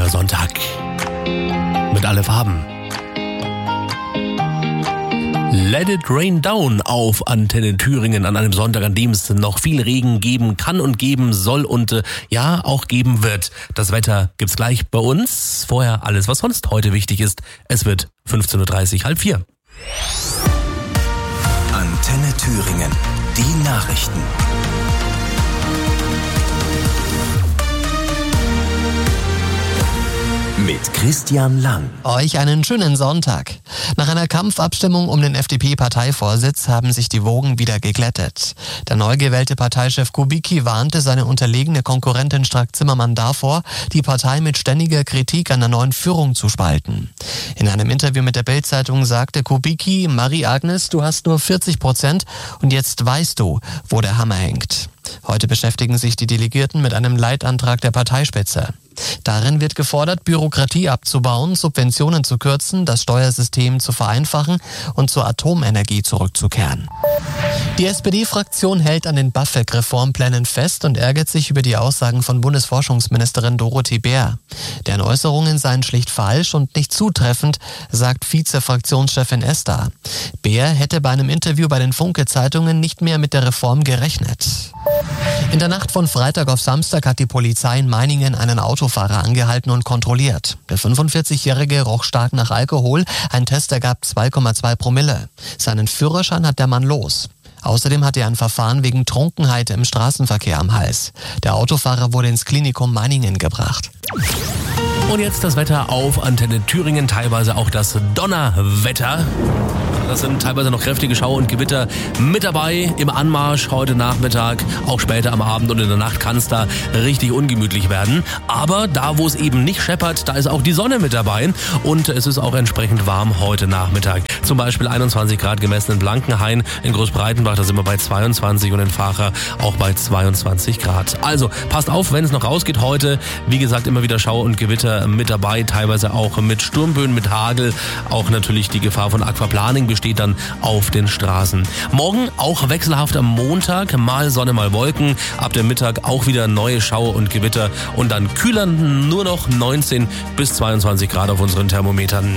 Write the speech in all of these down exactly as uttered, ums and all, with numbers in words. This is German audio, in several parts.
wundervoller Sonntag. Mit alle Farben. Let it rain down auf Antenne Thüringen an einem Sonntag, an dem es noch viel Regen geben kann und geben soll und äh, ja, auch geben wird. Das Wetter gibt's gleich bei uns. Vorher alles, was sonst heute wichtig ist. Es wird fünfzehn Uhr dreißig, halb vier. Antenne Thüringen, die Nachrichten. Mit Christian Lang. Euch einen schönen Sonntag. Nach einer Kampfabstimmung um den F D P-Parteivorsitz haben sich die Wogen wieder geglättet. Der neu gewählte Parteichef Kubicki warnte seine unterlegene Konkurrentin Strack-Zimmermann davor, die Partei mit ständiger Kritik an der neuen Führung zu spalten. In einem Interview mit der Bild-Zeitung sagte Kubicki: Marie-Agnes, du hast nur vierzig Prozent und jetzt weißt du, wo der Hammer hängt. Heute beschäftigen sich die Delegierten mit einem Leitantrag der Parteispitze. Darin wird gefordert, Bürokratie abzubauen, Subventionen zu kürzen, das Steuersystem zu vereinfachen und zur Atomenergie zurückzukehren. Die S P D-Fraktion hält an den BAföG-Reformplänen fest und ärgert sich über die Aussagen von Bundesforschungsministerin Dorothee Bär. Deren Äußerungen seien schlicht falsch und nicht zutreffend, sagt Vize-Fraktionschefin Esther. Bär hätte bei einem Interview bei den Funke-Zeitungen nicht mehr mit der Reform gerechnet. In der Nacht von Freitag auf Samstag hat die Polizei in Meiningen einen Autofahrer angehalten und kontrolliert. Der fünfundvierzigjährige roch stark nach Alkohol, ein Test ergab zwei Komma zwei Promille. Seinen Führerschein hat der Mann los. Außerdem hat er ein Verfahren wegen Trunkenheit im Straßenverkehr am Hals. Der Autofahrer wurde ins Klinikum Meiningen gebracht. Und jetzt das Wetter auf Antenne Thüringen, teilweise auch das Donnerwetter. Das sind teilweise noch kräftige Schauer und Gewitter mit dabei im Anmarsch heute Nachmittag. Auch später am Abend und in der Nacht kann es da richtig ungemütlich werden. Aber da, wo es eben nicht scheppert, da ist auch die Sonne mit dabei. Und es ist auch entsprechend warm heute Nachmittag. Zum Beispiel einundzwanzig Grad gemessen in Blankenhain, in Großbreitenbach, da sind wir bei zweiundzwanzig und in Vacher auch bei zweiundzwanzig Grad. Also passt auf, wenn es noch rausgeht heute. Wie gesagt, immer wieder Schauer und Gewitter mit dabei, teilweise auch mit Sturmböen, mit Hagel. Auch natürlich die Gefahr von Aquaplaning steht dann auf den Straßen. Morgen auch wechselhaft am Montag, mal Sonne, mal Wolken. Ab dem Mittag auch wieder neue Schauer und Gewitter und dann kühler, nur noch neunzehn bis zweiundzwanzig Grad auf unseren Thermometern.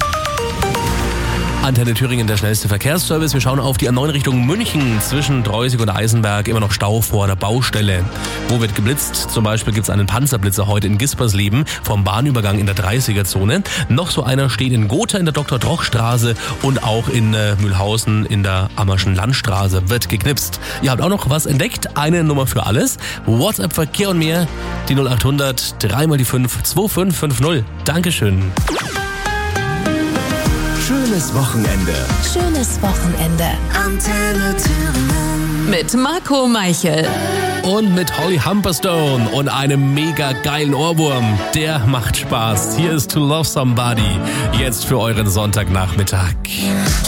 Antenne Thüringen, der schnellste Verkehrsservice. Wir schauen auf die A neun Richtung München zwischen Dreusig und Eisenberg. Immer noch Stau vor der Baustelle. Wo wird geblitzt? Zum Beispiel gibt es einen Panzerblitzer heute in Gispersleben vom Bahnübergang in der dreißiger-Zone. Noch so einer steht in Gotha in der Doktor-Troch-Straße und auch in äh, Mühlhausen in der Ammerschen Landstraße wird geknipst. Ihr habt auch noch was entdeckt. Eine Nummer für alles. WhatsApp, Verkehr und mehr. Die null acht hundert, drei mal die fünf, zwei fünf fünf null. Dankeschön. Schönes Wochenende. Schönes Wochenende. Antenne Thüringen. Mit Marco Meichel. Und mit Holly Humberstone und einem mega geilen Ohrwurm. Der macht Spaß. Hier ist To Love Somebody. Jetzt für euren Sonntagnachmittag.